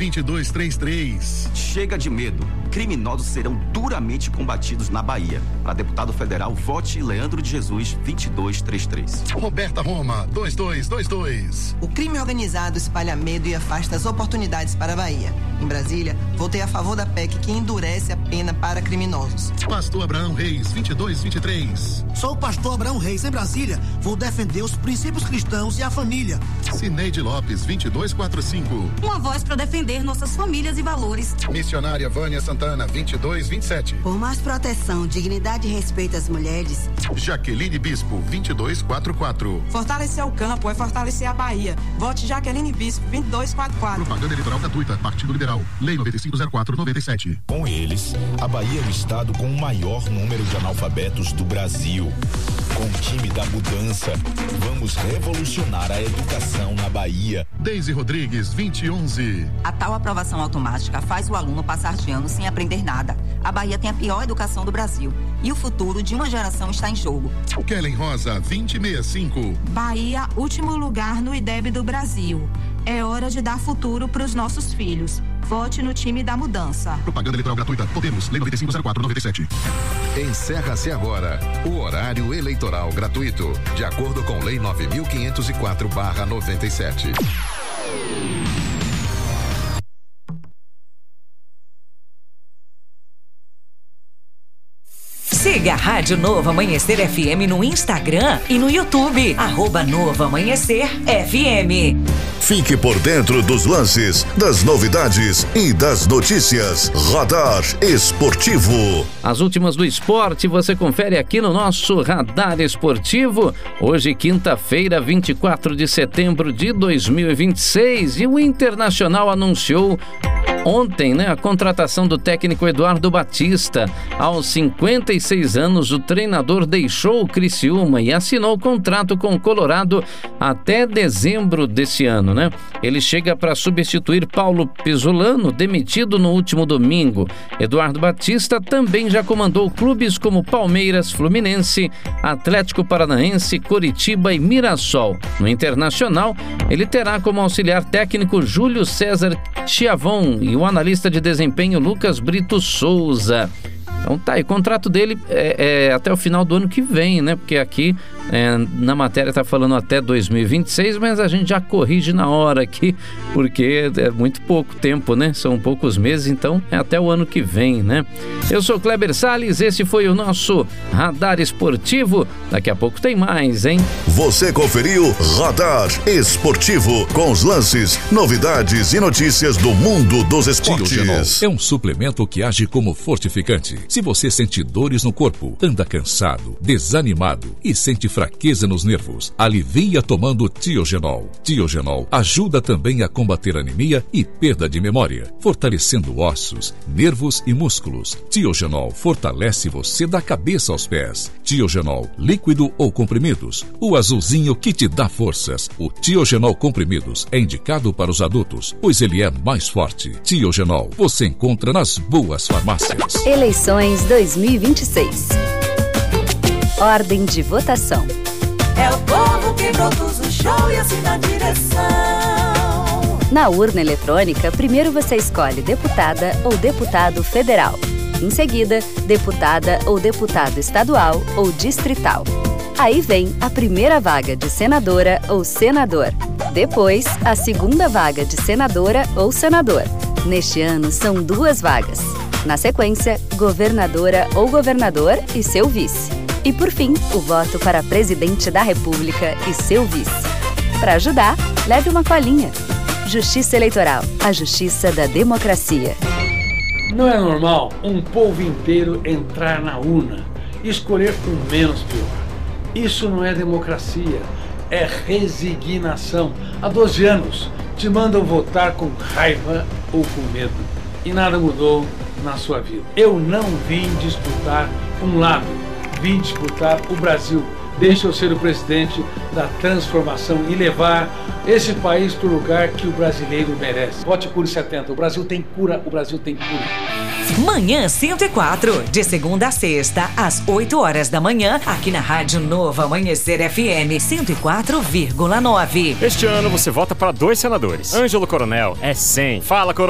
2233. Chega de medo. Criminosos serão duramente combatidos na Bahia. Para deputado federal, vote Leandro de Jesus 2233. Roberta Roma 2222. O crime organizado espalha medo e afasta as oportunidades para a Bahia. Em Brasília, votei a favor da PEC que endurece a pena para criminosos. Pastor Abraão Reis 2223. Sou o pastor Abraão Reis. Em Brasília, vou defender os princípios cristãos e a família. Cineide Lopes 2245. Uma voz para defender nossas famílias e valores. Missionária Vânia Santana 2227. Por mais proteção, dignidade e respeito às mulheres. Jaqueline Bispo 2244. Fortalecer o campo é fortalecer a Bahia. Vote Jaqueline Bispo 2244. Propaganda eleitoral gratuita. Partido Liberal. Lei 9504/97. Com eles, a Bahia é o estado com o maior número de analfabetos do Brasil. Com o time da mudança, vamos revolucionar a educação na Bahia. Deise Rodrigues 2011. A tal aprovação automática faz o aluno passar de ano sem aprender nada. A Bahia tem a pior educação do Brasil e o futuro de uma geração está em jogo. Kellen Rosa 2065. Bahia, último lugar no IDEB do Brasil. É hora de dar futuro para os nossos filhos. Vote no time da mudança. Propaganda eleitoral gratuita. Podemos. Lei 9504/97. Encerra-se agora o horário eleitoral gratuito, de acordo com Lei 9504/97. Siga a Rádio Novo Amanhecer FM no Instagram e no YouTube. @Novo Amanhecer FM. Fique por dentro dos lances, das novidades e das notícias. Radar Esportivo. As últimas do esporte você confere aqui no nosso Radar Esportivo. Hoje, quinta-feira, 24 de setembro de 2026. E o Internacional anunciou ontem, a contratação do técnico Eduardo Batista. Aos 56 anos, o treinador deixou o Criciúma e assinou contrato com o Colorado até dezembro desse ano, Ele chega para substituir Paulo Pesolano, demitido no último domingo. Eduardo Batista também já comandou clubes como Palmeiras, Fluminense, Atlético Paranaense, Coritiba e Mirassol. No Internacional, ele terá como auxiliar técnico Júlio César Chiavon e o analista de desempenho Lucas Brito Souza. Então tá, e o contrato dele é até o final do ano que vem, Porque aqui na matéria tá falando até 2026, mas a gente já corrige na hora aqui, porque é muito pouco tempo, São poucos meses, então é até o ano que vem, Eu sou Kleber Salles, esse foi o nosso Radar Esportivo. Daqui a pouco tem mais, hein? Você conferiu Radar Esportivo, com os lances, novidades e notícias do mundo dos esportes. É um suplemento que age como fortificante. Se você sente dores no corpo, anda cansado, desanimado e sente fraqueza nos nervos, alivia tomando Tiogenol. Tiogenol ajuda também a combater anemia e perda de memória, fortalecendo ossos, nervos e músculos. Tiogenol fortalece você da cabeça aos pés. Tiogenol, líquido ou comprimidos, o azulzinho que te dá forças. O Tiogenol comprimidos é indicado para os adultos, pois ele é mais forte. Tiogenol, você encontra nas boas farmácias. Eleições 2026. Ordem de votação. É o povo que produz o show e assina a direção. Na urna eletrônica, primeiro você escolhe deputada ou deputado federal. Em seguida, deputada ou deputado estadual ou distrital. Aí vem a primeira vaga de senadora ou senador. Depois, a segunda vaga de senadora ou senador. Neste ano, são 2 vagas. Na sequência, governadora ou governador e seu vice. E por fim, o voto para presidente da República e seu vice. Para ajudar, leve uma colinha. Justiça Eleitoral, a justiça da democracia. Não é normal um povo inteiro entrar na urna e escolher o menos pior. Isso não é democracia, é resignação. Há 12 anos te mandam votar com raiva ou com medo. E nada mudou na sua vida. Eu não vim disputar um lado, vim disputar o Brasil. Deixa eu ser o presidente da transformação e levar esse país para o lugar que o brasileiro merece. Vote Cure 70. O Brasil tem cura, o Brasil tem cura. Manhã 104, de segunda a sexta, às 8 horas da manhã, aqui na Rádio Novo Amanhecer FM 104,9. Este ano você vota para 2 senadores. Ângelo Coronel é 100. Fala, Coronel.